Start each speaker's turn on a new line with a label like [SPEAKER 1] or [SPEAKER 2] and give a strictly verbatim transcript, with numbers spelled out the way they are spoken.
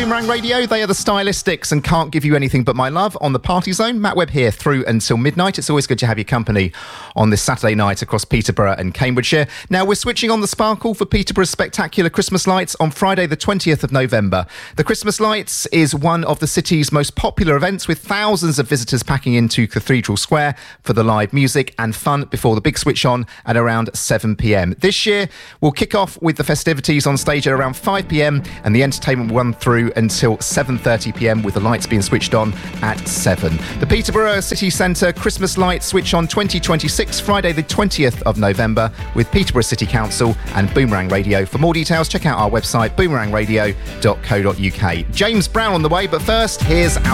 [SPEAKER 1] Boomerang Radio. They are the Stylistics and Can't Give You Anything But My Love on the Party Zone. Matt Webb here through until midnight. It's always good to have your company on this Saturday night across Peterborough and Cambridgeshire. Now we're switching on the sparkle for Peterborough's spectacular Christmas lights on Friday the twentieth of November. The Christmas lights is one of the city's most popular events, with thousands of visitors packing into Cathedral Square for the live music and fun before the big switch on at around seven p.m. This year we'll kick off with the festivities on stage at around five p.m. and the entertainment will run through until seven thirty p.m. with the lights being switched on at seven. The Peterborough City Centre Christmas Lights switch on twenty twenty-six, Friday the twentieth of November, with Peterborough City Council and Boomerang Radio. For more details, check out our website boomerang radio dot co dot uk. James Brown on the way, but first, here's our